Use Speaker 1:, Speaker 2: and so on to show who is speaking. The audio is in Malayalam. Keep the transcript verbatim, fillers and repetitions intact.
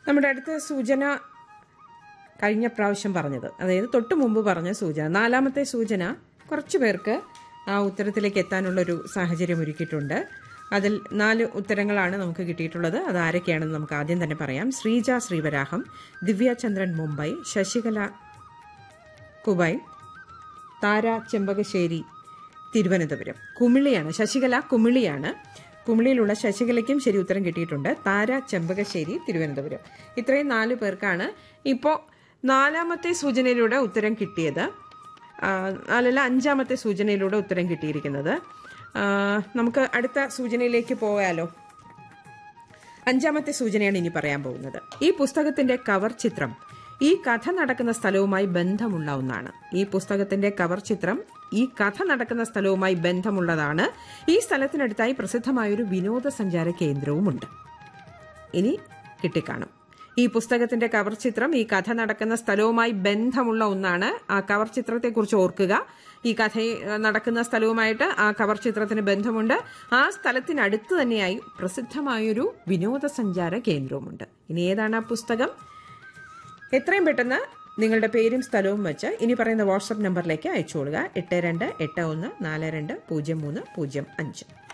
Speaker 1: നമ്മുടെ അടുത്ത സൂചന കഴിഞ്ഞ പ്രാവശ്യം പറഞ്ഞത്, അതായത് തൊട്ട് മുമ്പ് പറഞ്ഞ സൂചന, നാലാമത്തെ സൂചന കുറച്ചു പേർക്ക് ആ ഉത്തരത്തിലേക്ക് എത്താനുള്ളൊരു സാഹചര്യം ഒരുക്കിയിട്ടുണ്ട്. അതിൽ നാല് ഉത്തരങ്ങളാണ് നമുക്ക് കിട്ടിയിട്ടുള്ളത്. അത് ആരൊക്കെയാണെന്ന് നമുക്ക് ആദ്യം തന്നെ പറയാം. ശ്രീജ ശ്രീവരാഹം, ദിവ്യചന്ദ്രൻ മുംബൈ, ശശികല കുവൈ, താര ചെമ്പകശ്ശേരി തിരുവനന്തപുരം. കുമിളിയാണ്, ശശികല കുമിളിയാണ്. കുമിളിയിലുള്ള ശശികലയ്ക്കും ശരി ഉത്തരം കിട്ടിയിട്ടുണ്ട്. താര ചെമ്പകശ്ശേരി തിരുവനന്തപുരം. ഇത്രയും നാല് പേർക്കാണ് ഇപ്പോൾ നാലാമത്തെ സൂചനയിലൂടെ ഉത്തരം കിട്ടിയത്. അല്ലല്ല അഞ്ചാമത്തെ സൂചനയിലൂടെ ഉത്തരം കിട്ടിയിരിക്കുന്നത്. നമുക്ക് അടുത്ത സൂചനയിലേക്ക് പോയാലോ? അഞ്ചാമത്തെ സൂചനയാണ് ഇനി പറയാൻ പോകുന്നത്. ഈ പുസ്തകത്തിന്റെ കവർ ചിത്രം ഈ കഥ നടക്കുന്ന സ്ഥലവുമായി ബന്ധമുള്ള ഒന്നാണ്. ഈ പുസ്തകത്തിന്റെ കവർ ചിത്രം ഈ കഥ നടക്കുന്ന സ്ഥലവുമായി ബന്ധമുള്ളതാണ്. ഈ സ്ഥലത്തിനടുത്തായി പ്രസിദ്ധമായൊരു വിനോദസഞ്ചാര കേന്ദ്രവുമുണ്ട്. ഇനി കിട്ടിക്കാണും. ഈ പുസ്തകത്തിന്റെ കവർ ചിത്രം ഈ കഥ നടക്കുന്ന സ്ഥലവുമായി ബന്ധമുള്ള ഒന്നാണ്. ആ കവർ ചിത്രത്തെക്കുറിച്ച് ഓർക്കുക. ഈ കഥ നടക്കുന്ന സ്ഥലവുമായിട്ട് ആ കവർ ചിത്രത്തിന് ബന്ധമുണ്ട്. ആ സ്ഥലത്തിനടുത്ത് തന്നെയായി പ്രസിദ്ധമായൊരു വിനോദസഞ്ചാര കേന്ദ്രവുമുണ്ട്. ഇനി ഏതാണ് ആ പുസ്തകം? എത്രയും പെട്ടെന്ന് നിങ്ങളുടെ പേരും സ്ഥലവും വെച്ച് ഇനി പറയുന്ന വാട്സ്ആപ്പ് നമ്പറിലേക്ക് അയച്ചുകൊള്ളുക. എട്ട് രണ്ട് എട്ട് ഒന്ന് നാല് രണ്ട് പൂജ്യം മൂന്ന് പൂജ്യം അഞ്ച്.